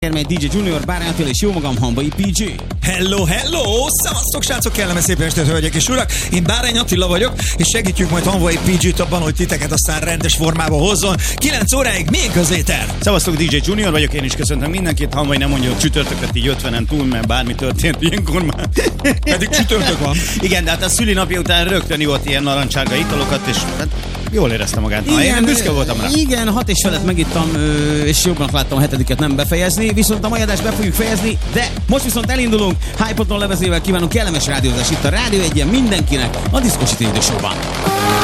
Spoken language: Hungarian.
Ermely DJ Junior, Bárány Attila és jó magam, Hambai PG. Hello, hello! Szevasztok, srácok, kellemes szép estét, hölgyek és urak! Én Bárány Attila vagyok, és segítjük majd Hambai PG-t abban, hogy titeket aztán rendes formába hozzon. 9 óráig még közétel! Szevasztok, DJ Junior vagyok, én is köszöntöm mindenkit. Hambai nem mondja, hogy csütörtöket így 50-en túl, mert bármi történt ilyenkor már. Pedig csütörtök van. Igen, de hát a szülinapja után rögtön ivott ilyen narancsárga italokat, és hát jól érezte magát. Én büszke voltam rá. Igen, 6 és felet megittam, és jobbnak láttam a 7-et nem befejezni, viszont a mai adást be fogjuk fejezni, de most viszont elindulunk. Hype-oton levezével kívánunk kellemes rádiózást itt a Rádió 1-en mindenkinek a Diszkósi Tényidő Showban.